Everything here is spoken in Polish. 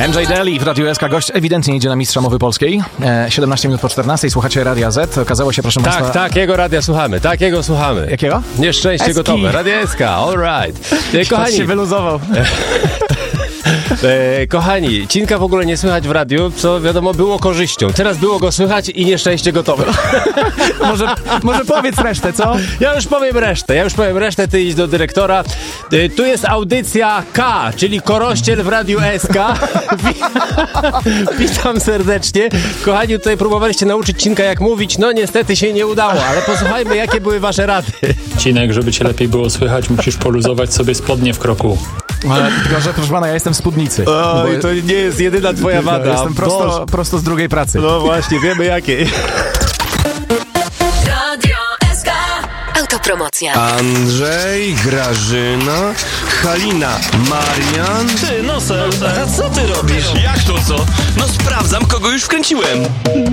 MJ Daly w Radiu SK. Gość ewidentnie idzie na mistrza mowy polskiej. 17 minut po 14. Słuchacie Radia Z. Okazało się, proszę państwa... Takiego radia słuchamy, takiego słuchamy. Jakiego? Nieszczęście Eski. gotowe. Radio SK, all right. Kochani, się wyluzował. Kochani, Cinka w ogóle nie słychać w radiu, co wiadomo było korzyścią. Teraz było go słychać i nieszczęście gotowe. Może powiedz resztę, co? Ja już powiem resztę, ty idź do dyrektora. Tu jest audycja K, czyli Korościel w Radiu SK. Witam serdecznie. Kochani, tutaj próbowaliście nauczyć Cinka jak mówić, no niestety się nie udało, ale posłuchajmy, jakie były wasze rady. Cinek, żeby cię lepiej było słychać, musisz poluzować sobie spodnie w kroku. Tylko, że proszę pana, ja jestem w spódnicy. Oj, to nie jest jedyna twoja wada. Jestem prosto z drugiej pracy. No właśnie, wiemy jakiej. Radio SK. Autopromocja. Andrzej, Grażyna, Halina, Marian. Ty, Nosel, a co ty robisz? Jak to co? No sprawdzam, kogo już wkręciłem.